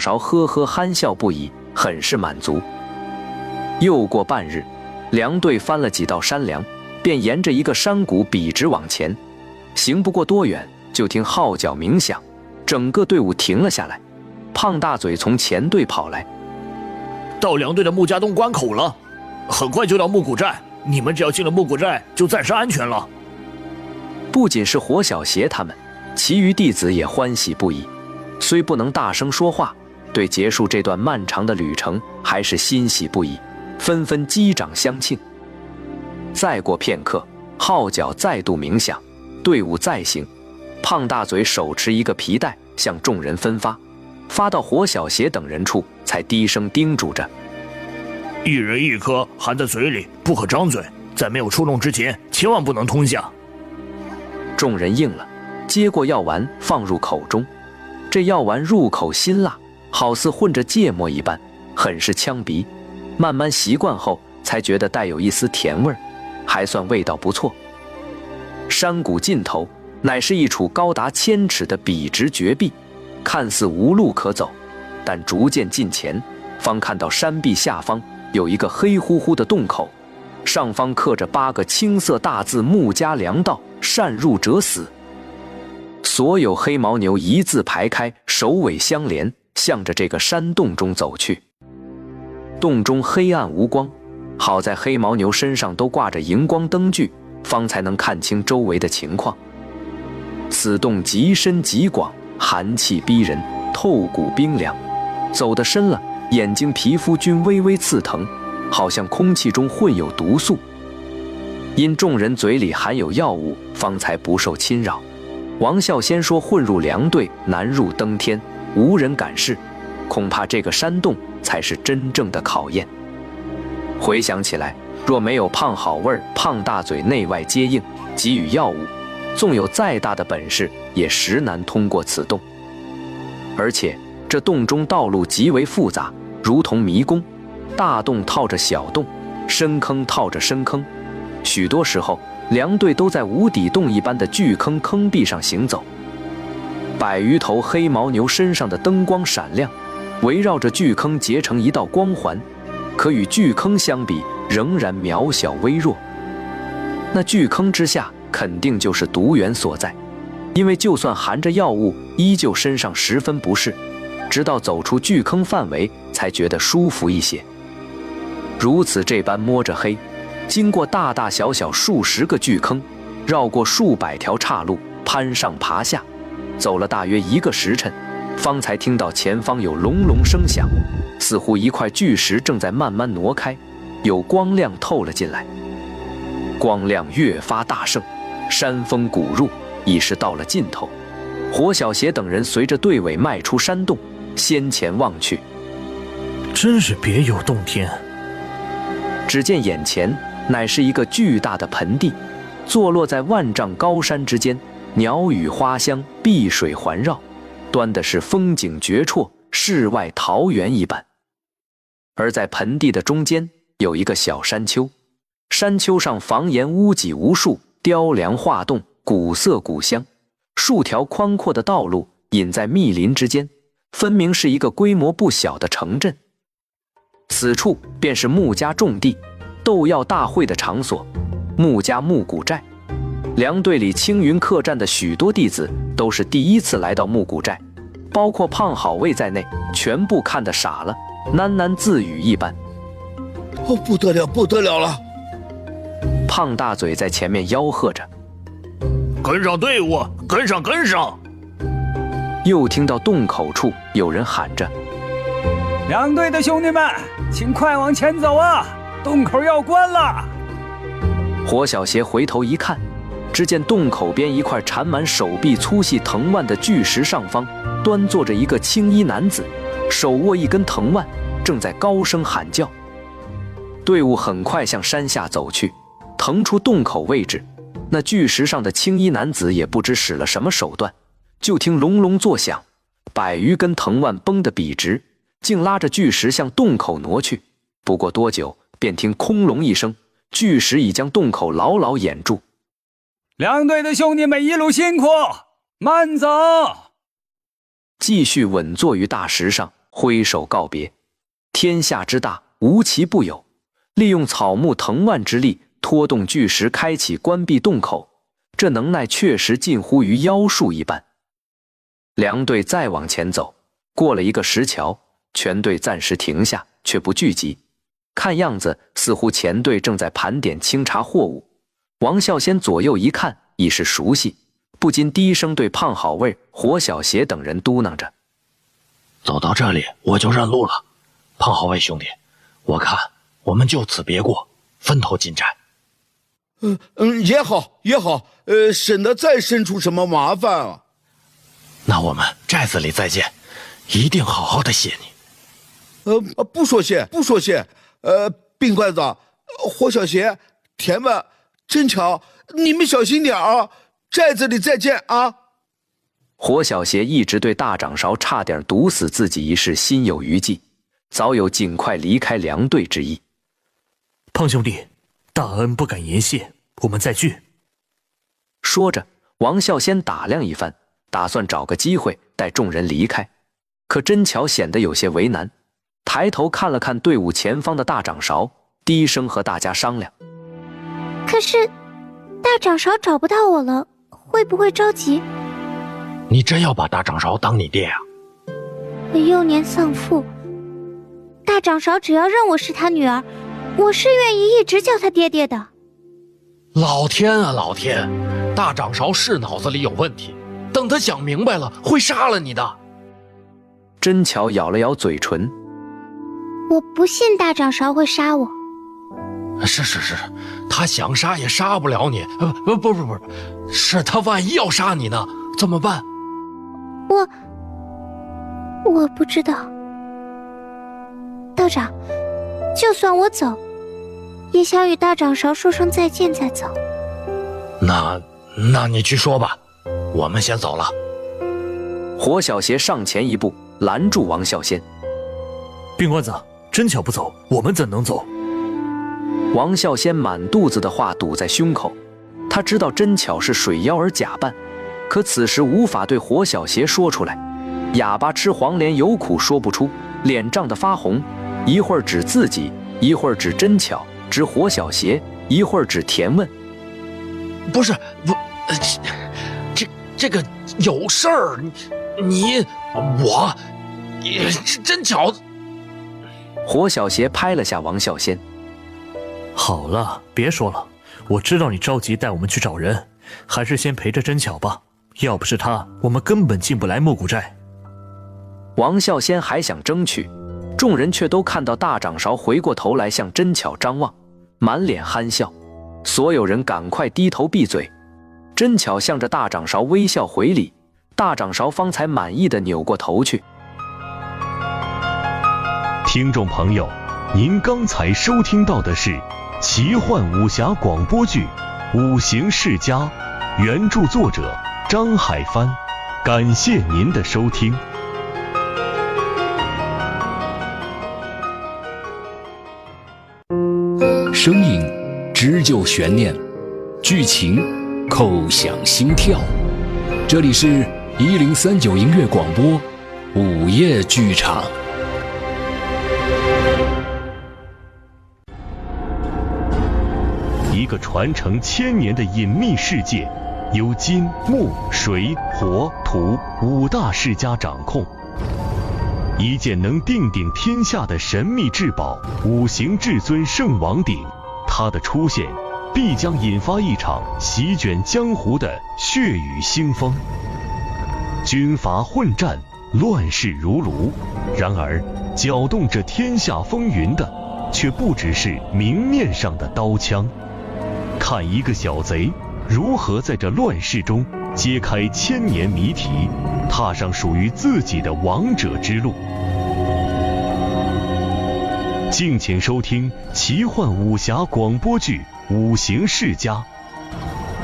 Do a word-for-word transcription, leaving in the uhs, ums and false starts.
勺呵呵憨笑不已，很是满足。又过半日，梁队翻了几道山梁，便沿着一个山谷笔直往前。行不过多远，就听号角鸣响，整个队伍停了下来。胖大嘴从前队跑来， 到梁队的穆家洞关口了，很快就到木谷寨，你们只要进了木谷寨，就暂时安全了。 不仅是火小邪他们，其余弟子也欢喜不已，虽不能大声说话，对结束这段漫长的旅程还是欣喜不已，纷纷击掌相庆。再过片刻，号角再度鸣响，队伍再行。胖大嘴手持一个皮带，向众人分发，发到火小邪等人处，才低声叮嘱着： 一人一颗，含在嘴里，不可张嘴，在没有触动之前，千万不能吞下。 众人应了，接过药丸放入口中。这药丸入口辛辣，好似混着芥末一般，很是呛鼻。慢慢习惯后，才觉得带有一丝甜味儿，还算味道不错。山谷尽头乃是一处高达千尺的笔直绝壁，看似无路可走，但逐渐近前，方看到山壁下方有一个黑乎乎的洞口，上方刻着八个青色大字：穆家粮道，擅入者死。所有黑牦牛一字排开，首尾相连，向着这个山洞中走去。洞中黑暗无光，好在黑牦牛身上都挂着荧光灯具，方才能看清周围的情况。此洞极深极广，寒气逼人，透骨冰凉，走得深了，眼睛皮肤均微微刺疼，好像空气中混有毒素。因众人嘴里含有药物，方才不受侵扰。王啸先说混入粮队，难入登天，无人敢试，恐怕这个山洞才是真正的考验。回想起来，若没有胖好味儿、胖大嘴内外接应，给予药物，纵有再大的本事，也实难通过此洞。而且这洞中道路极为复杂，如同迷宫，大洞套着小洞，深坑套着深坑，许多时候粮队都在无底洞一般的巨坑坑壁上行走。百余头黑牦牛身上的灯光闪亮，围绕着巨坑结成一道光环，可与巨坑相比，仍然渺小微弱。那巨坑之下肯定就是毒源所在，因为就算含着药物，依旧身上十分不适，直到走出巨坑范围，才觉得舒服一些。如此这般摸着黑，经过大大小小数十个巨坑，绕过数百条岔路，攀上爬下，走了大约一个时辰，方才听到前方有隆隆声响，似乎一块巨石正在慢慢挪开，有光亮透了进来。光亮越发大盛，山峰谷入，已是到了尽头。火小邪等人随着队尾迈出山洞，先前望去， 真是别有洞天。 只见眼前乃是一个巨大的盆地，坐落在万丈高山之间，鸟语花香，碧水环绕，端的是风景绝绰，世外桃源一般。而在盆地的中间有一个小山丘，山丘上房檐屋脊无数，雕梁画栋，古色古香，数条宽阔的道路隐在密林之间，分明是一个规模不小的城镇。此处便是穆家种地、斗药大会的场所，穆家木谷寨。粮队里青云客栈的许多弟子都是第一次来到木谷寨，包括胖好卫在内，全部看得傻了，喃喃自语一般。 哦，不得了，不得了了！ 胖大嘴在前面吆喝着：“ 跟上队伍，跟上，跟上！” 又听到洞口处有人喊着：“ 粮队的兄弟们，请快往前走啊！洞口要关了！” 火小邪回头一看，只见洞口边一块缠满手臂粗细藤蔓的巨石上方，端坐着一个青衣男子，手握一根藤蔓，正在高声喊叫。队伍很快向山下走去，腾出洞口位置。那巨石上的青衣男子也不知使了什么手段，就听隆隆作响，百余根藤蔓绷得笔直，竟拉着巨石向洞口挪去。不过多久，便听空隆一声，巨石已将洞口牢牢掩住。 粮队的兄弟们一路辛苦，慢走！ 继续稳坐于大石上， 挥手告别。天下之大，无奇不有，利用草木藤蔓之力拖动巨石，开启关闭洞口，这能耐确实近乎于妖术一般。两队再往前走，过了一个石桥，全队暂时停下，却不聚集。看样子似乎前队正在盘点清查货物。王啸先左右一看，已是熟悉，不禁低声对胖好味、火小邪等人嘟囔着： 走到这里我就认路了。胖好味兄弟，我看我们就此别过，分头进寨。 嗯嗯，也好也好，呃，省得再生出什么麻烦啊。 那我们寨子里再见，一定好好的谢你。 呃，不说谢，不说谢。呃，冰筷子、火小邪、田们、真巧，你们小心点啊！寨子里再见啊！ 火小邪一直对大掌勺差点毒死自己一事心有余悸，早有尽快离开梁队之意。 胖兄弟，大恩不敢言谢，我们再聚。 说着，王啸先打量一番，打算找个机会带众人离开。可真巧显得有些为难，抬头看了看队伍前方的大掌勺，低声和大家商量： 可是大掌勺找不到我了，会不会着急？ 你真要把大掌勺当你爹啊？ 我幼年丧父，大掌勺只要认我是他女儿，我是愿意一直叫他爹爹的。 老天啊老天，大掌勺是脑子里有问题，等他想明白了会杀了你的。 真巧咬了咬嘴唇： 我不信大掌勺会杀我。 是是是，他想杀也杀不了你。呃不不不不，是他万一要杀你呢，怎么办？ 我我不知道。道长，就算我走，也想与大掌勺说声再见再走。 那那你去说吧，我们先走了。 火小邪上前一步拦住王啸先： 冰罐子，真巧不走，我们怎能走？ 王啸先满肚子的话堵在胸口，他知道真巧是水妖儿假扮，可此时无法对火小邪说出来。哑巴吃黄连有苦说不出，脸涨得发红，一会儿指自己，一会儿指真巧，指火小邪，一会儿指田问。 不是不、呃、这这个有事儿，你我也是真巧。 火小邪拍了下王啸先： 好了，别说了，我知道你着急带我们去找人，还是先陪着真巧吧。要不是他，我们根本进不来木谷寨。 王啸先还想争取，众人却都看到大掌勺回过头来向真巧张望，满脸憨笑。所有人赶快低头闭嘴。真巧向着大掌勺微笑回礼，大掌勺方才满意的扭过头去。 听众朋友，您刚才收听到的是奇幻武侠广播剧《五行世家》，原著作者张海帆，感谢您的收听。 声音织就悬念，剧情扣响心跳。这里是一零三九音乐广播午夜剧场。 一个传承千年的隐秘世界，由金、木、水、火、土五大世家掌控。一件能定鼎天下的神秘至宝——五行至尊圣王鼎，它的出现必将引发一场席卷江湖的血雨腥风。军阀混战，乱世如炉。然而，搅动着天下风云的，却不只是明面上的刀枪。看一个小贼如何在这乱世中揭开千年谜题，踏上属于自己的王者之路。敬请收听奇幻武侠广播剧《五行世家》，